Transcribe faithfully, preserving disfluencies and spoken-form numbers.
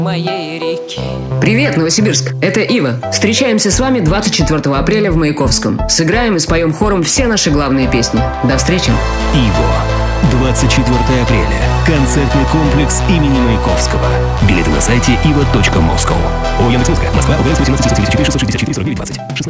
моей реки. Привет, Новосибирск! Это Ива. Встречаемся с вами двадцать четвёртого апреля в Маяковском. Сыграем и споем хором все наши главные песни. До встречи! Иво. двадцать четвёртого апреля. Концертный комплекс имени Маяковского. Билеты на сайте ива точка москоу. О, Яндекс.Музыка. Москва. ОГС восемнадцать четыре шестьсот шестьдесят четыре сорок девять двадцать.